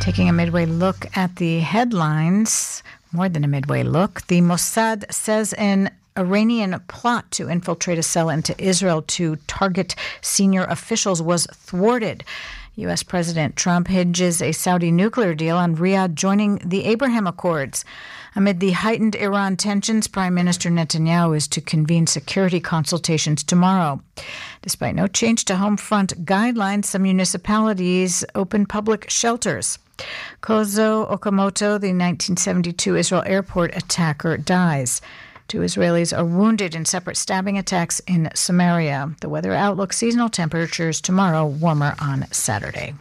Taking a midway look at the headlines, more than a midway look, the Mossad says an Iranian plot to infiltrate a cell into Israel to target senior officials was thwarted. U.S. President Trump hinges a Saudi nuclear deal on Riyadh joining the Abraham Accords. Amid the heightened Iran tensions, Prime Minister Netanyahu is to convene security consultations tomorrow. Despite no change to home front guidelines, some municipalities open public shelters. Kozo Okamoto, the 1972 Israel airport attacker, dies. 2 Israelis are wounded in separate stabbing attacks in Samaria. The weather outlook: seasonal temperatures tomorrow, warmer on Saturday.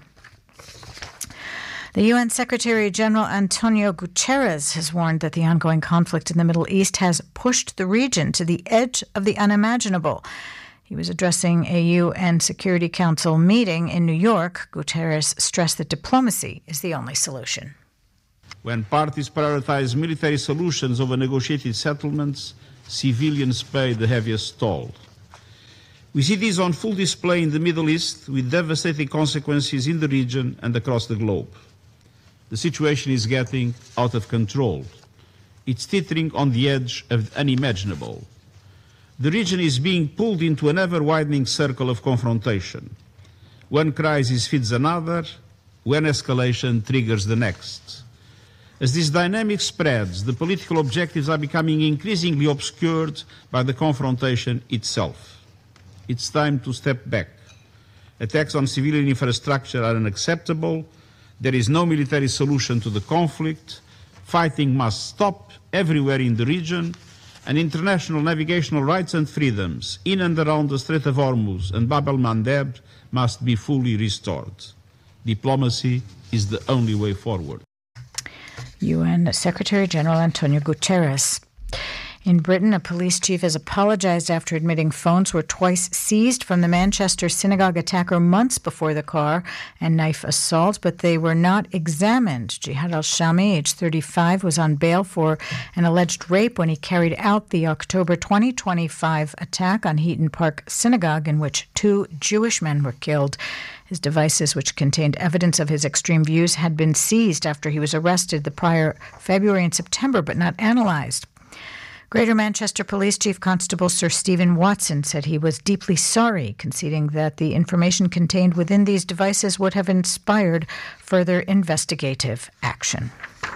The UN Secretary-General Antonio Guterres has warned that the ongoing conflict in the Middle East has pushed the region to the edge of the unimaginable. He was addressing a UN Security Council meeting in New York. Guterres stressed that diplomacy is the only solution. When parties prioritize military solutions over negotiated settlements, civilians pay the heaviest toll. We see this on full display in the Middle East, with devastating consequences in the region and across the globe. The situation is getting out of control. It's teetering on the edge of the unimaginable. The region is being pulled into an ever-widening circle of confrontation. One crisis feeds another, one escalation triggers the next. As this dynamic spreads, the political objectives are becoming increasingly obscured by the confrontation itself. It's time to step back. Attacks on civilian infrastructure are unacceptable. There is no military solution to the conflict. Fighting must stop everywhere in the region, and international navigational rights and freedoms in and around the Strait of Hormuz and Bab el-Mandeb must be fully restored. Diplomacy is the only way forward. UN Secretary-General Antonio Guterres. In Britain, a police chief has apologized after admitting phones were twice seized from the Manchester synagogue attacker months before the car and knife assault, but they were not examined. Jihad al-Shami, age 35, was on bail for an alleged rape when he carried out the October 2025 attack on Heaton Park Synagogue, in which 2 Jewish men were killed. His devices, which contained evidence of his extreme views, had been seized after he was arrested the prior February and September, but not analyzed. Greater Manchester Police Chief Constable Sir Stephen Watson said he was deeply sorry, conceding that the information contained within these devices would have inspired further investigative action.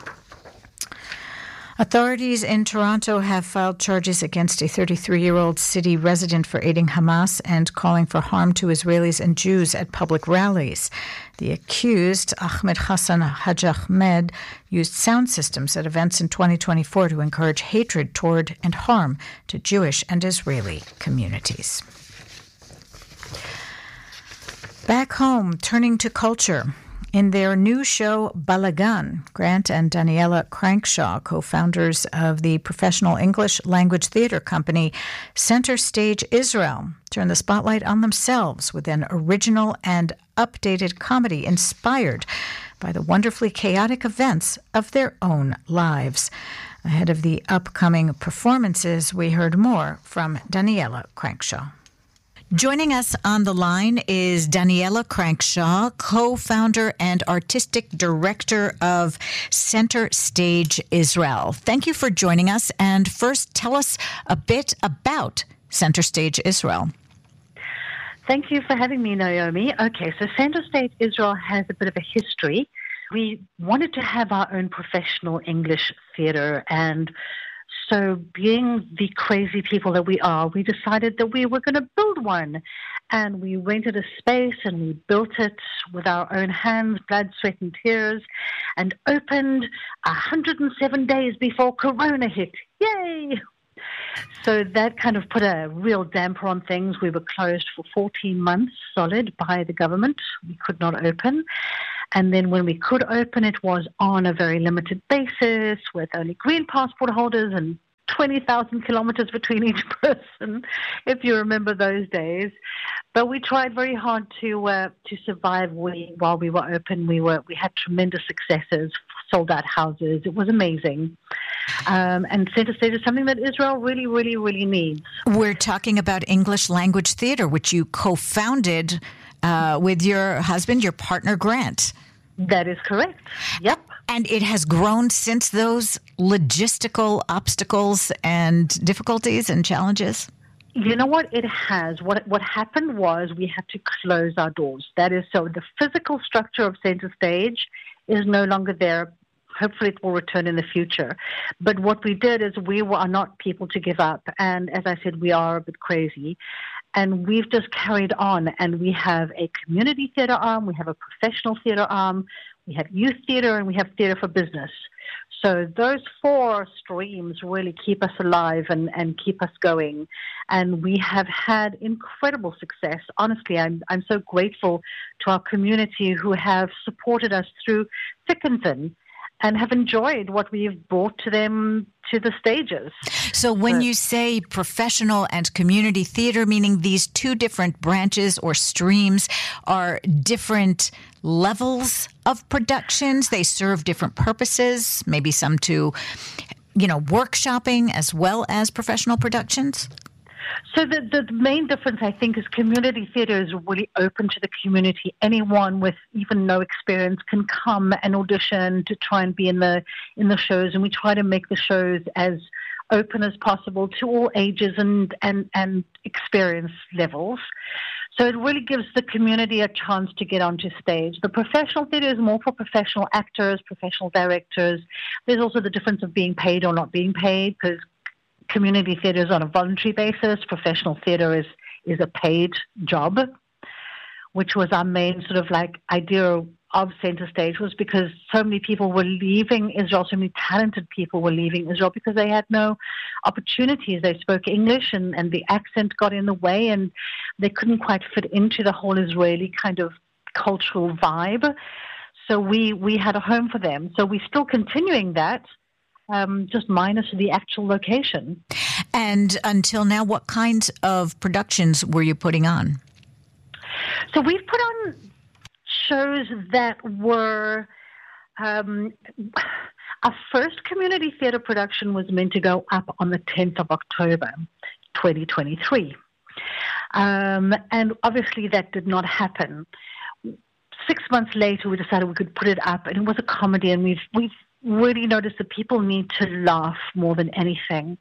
Authorities in Toronto have filed charges against a 33-year-old city resident for aiding Hamas and calling for harm to Israelis and Jews at public rallies. The accused, Ahmed Hassan Haj Ahmed, used sound systems at events in 2024 to encourage hatred toward and harm to Jewish and Israeli communities. Back home, turning to culture. In their new show, Balagan, Grant and Daniela Crankshaw, co-founders of the professional English language theater company Center Stage Israel, turn the spotlight on themselves with an original and updated comedy inspired by the wonderfully chaotic events of their own lives. Ahead of the upcoming performances, we heard more from Daniela Crankshaw. Joining us on the line is Daniela Crankshaw, co-founder and artistic director of Center Stage Israel. Thank you for joining us. And first, tell us a bit about Center Stage Israel. Thank you for having me, Naomi. Okay, so Center Stage Israel has a bit of a history. We wanted to have our own professional English theater, and so being the crazy people that we are, we decided that we were going to build one. And we rented a space and we built it with our own hands, blood, sweat and tears, and opened 107 days before Corona hit. Yay! So that kind of put a real damper on things. We were closed for 14 months solid by the government. We could not open. And then when we could open, it was on a very limited basis with only green passport holders and 20,000 kilometers between each person, if you remember those days. But we tried very hard to survive while we were open. We had tremendous successes, sold out houses. It was amazing. And Center Stage is something that Israel really, really, really needs. We're talking about English language theater, which you co-founded with your husband, your partner, Grant. That is correct. Yep. And it has grown since those logistical obstacles and difficulties and challenges? You know what? It has. What happened was we had to close our doors. That is, so the physical structure of Center Stage is no longer there. Hopefully it will return in the future. But what we did is we are not people to give up. And as I said, we are a bit crazy. And we've just carried on. And we have a community theater arm. We have a professional theater arm. We have youth theater, and we have theater for business. So those 4 streams really keep us alive and keep us going. And we have had incredible success. Honestly, I'm so grateful to our community who have supported us through thick and thin and have enjoyed what we've brought to them to the stages. So when you say professional and community theater, meaning these 2 different branches or streams are different levels of productions, they serve different purposes, maybe some to, workshopping as well as professional productions? So the main difference, I think, is community theater is really open to the community. Anyone with even no experience can come and audition to try and be in the shows, and we try to make the shows as open as possible to all ages and experience levels. So it really gives the community a chance to get onto stage. The professional theater is more for professional actors, professional directors. There's also the difference of being paid or not being paid, because community theater is on a voluntary basis. Professional theater is a paid job, which was our main sort of like idea of Center Stage, was because so many people were leaving Israel, so many talented people were leaving Israel because they had no opportunities. They spoke English and the accent got in the way, and they couldn't quite fit into the whole Israeli kind of cultural vibe. So we had a home for them. So we're still continuing that. Just minus the actual location. And until now, what kinds of productions were you putting on? So we've put on shows that were... our first community theater production was meant to go up on the 10th of October, 2023. And obviously that did not happen. 6 months later, we decided we could put it up, and it was a comedy, and we've really noticed that people need to laugh more than anything.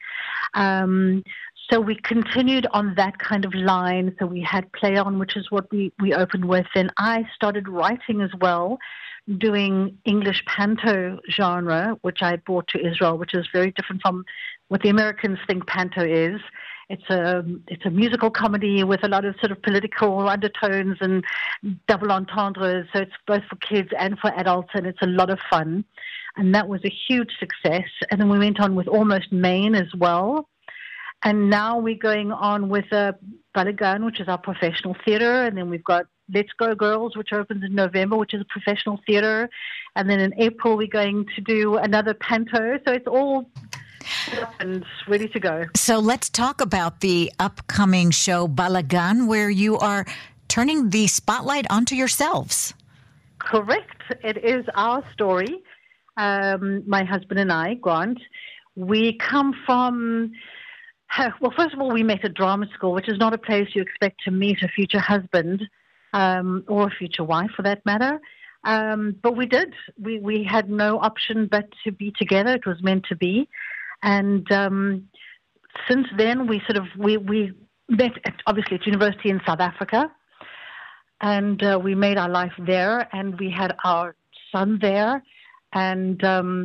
So we continued on that kind of line. So we had Play On, which is what we opened with. And I started writing as well, doing English panto genre, which I brought to Israel, which is very different from what the Americans think panto is. It's a musical comedy with a lot of sort of political undertones and double entendres. So it's both for kids and for adults, and it's a lot of fun. And that was a huge success. And then we went on with Almost Maine as well. And now we're going on with Balagan, which is our professional theater. And then we've got Let's Go Girls, which opens in November, which is a professional theater. And then in April, we're going to do another panto. So it's all up and ready to go. So let's talk about the upcoming show Balagan, where you are turning the spotlight onto yourselves. Correct. It is our story. My husband and I, Grant, we come from, well, first of all, we met at drama school, which is not a place you expect to meet a future husband or a future wife for that matter. But we did. We had no option but to be together. It was meant to be. And since then, we met obviously at university in South Africa, and we made our life there, and we had our son there. And,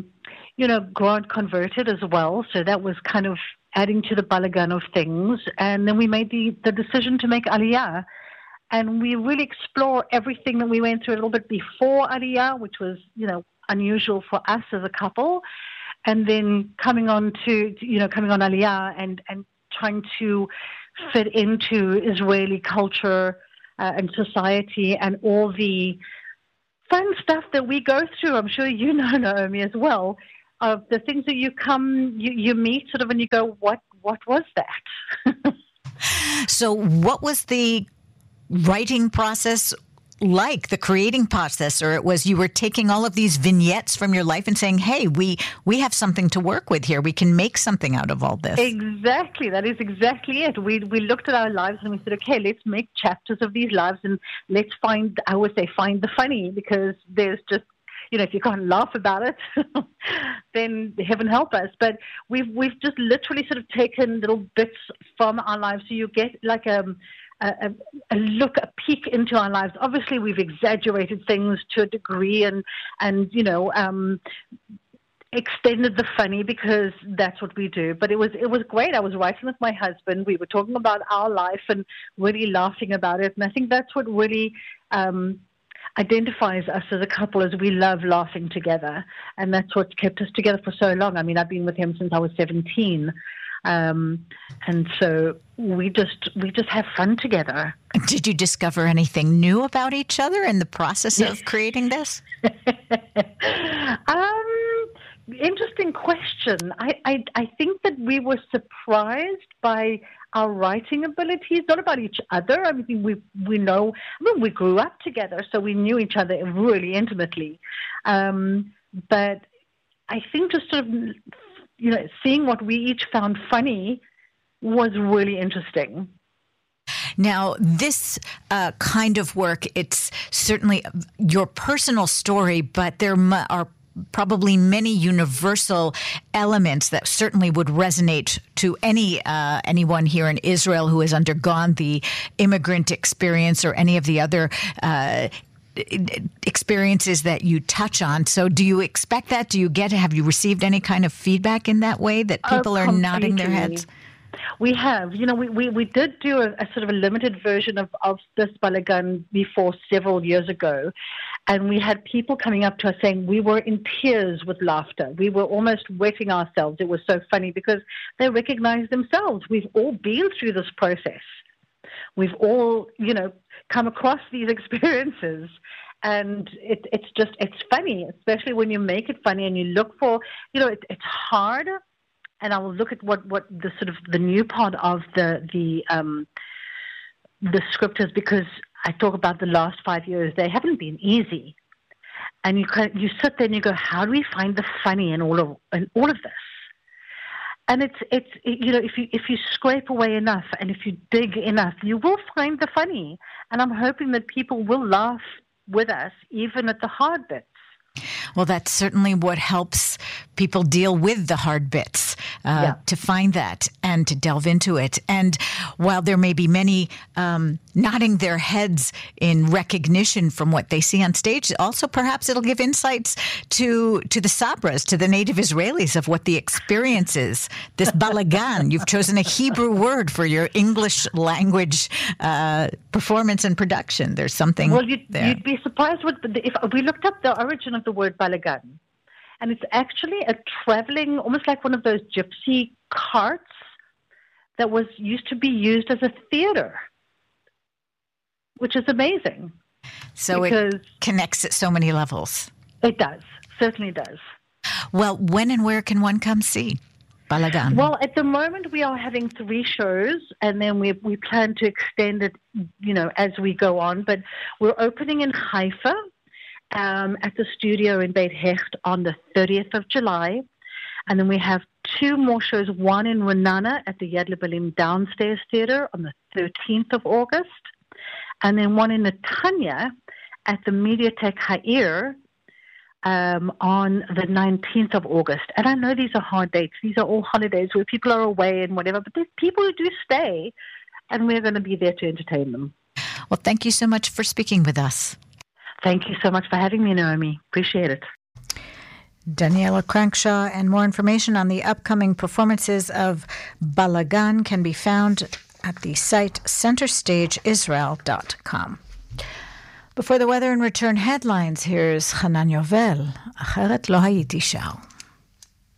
Grant converted as well. So that was kind of adding to the balagan of things. And then we made the decision to make Aliyah. And we really explore everything that we went through a little bit before Aliyah, which was, unusual for us as a couple. And then coming on Aliyah and trying to fit into Israeli culture and society and all the fun stuff that we go through. I'm sure you know, Naomi, as well, of the things that you meet sort of and you go, what was that? So what was the writing process like the creating process, or it was you were taking all of these vignettes from your life and saying, hey, we have something to work with here. We can make something out of all this. Exactly. That is exactly it. We looked at our lives and we said, okay, let's make chapters of these lives and let's find the funny, because there's just, if you can't laugh about it, then heaven help us. But we've just literally sort of taken little bits from our lives, so you get like a peek into our lives. Obviously, we've exaggerated things to a degree, and extended the funny, because that's what we do. But it was great. I was writing with my husband. We were talking about our life and really laughing about it. And I think that's what really identifies us as a couple, as we love laughing together, and that's what kept us together for so long. I mean, I've been with him since I was 17, and so we just have fun together. Did you discover anything new about each other in the process of creating this? Interesting question. I think that we were surprised by our writing abilities, not about each other. I mean, we grew up together, so we knew each other really intimately. But I think just sort of, seeing what we each found funny was really interesting. Now, this kind of work, it's certainly your personal story, but there are probably many universal elements that certainly would resonate to anyone here in Israel who has undergone the immigrant experience or any of the other experiences that you touch on. So do you expect that? Have you received any kind of feedback in that way, that people are nodding their heads? We have. We did do a sort of a limited version of this Balagan before several years ago. And we had people coming up to us saying we were in tears with laughter. We were almost wetting ourselves. It was so funny because they recognized themselves. We've all been through this process. We've all, come across these experiences. And it's funny, especially when you make it funny and you look for, it's hard. And I will look at what the sort of the new part of the script is, because I talk about the last 5 years. They haven't been easy, and you sit there and you go, how do we find the funny in all of this? And it's if you scrape away enough and if you dig enough, you will find the funny. And I'm hoping that people will laugh with us, even at the hard bits. Well, that's certainly what helps people deal with the hard bits, to find that and to delve into it. And while there may be many nodding their heads in recognition from what they see on stage, also perhaps it'll give insights to the Sabras, to the native Israelis, of what the experience is. This balagan, you've chosen a Hebrew word for your English language performance and production. There's something there. You'd be surprised if we looked up the origin of the word balagan. And it's actually a traveling, almost like one of those gypsy carts that used to be used as a theater, which is amazing. So it connects at so many levels. It does, certainly does. Well, when and where can one come see Balagan? Well, at the moment we are having 3 shows, and then we plan to extend it, as we go on. But we're opening in Haifa, at the studio in Beit Hecht on the 30th of July. And then we have 2 more shows, one in Renana at the Yad Lebalim Downstairs Theater on the 13th of August, and then one in Netanya at the Mediatek Ha'ir on the 19th of August. And I know these are hard dates. These are all holidays where people are away and whatever, but there's people who do stay, and we're going to be there to entertain them. Well, thank you so much for speaking with us. Thank you so much for having me, Naomi. Appreciate it. Daniela Crankshaw, and more information on the upcoming performances of Balagan can be found at the site centerstageisrael.com. Before the weather and return headlines, here's Hanan Yovel, אחרת לא הייתי שר.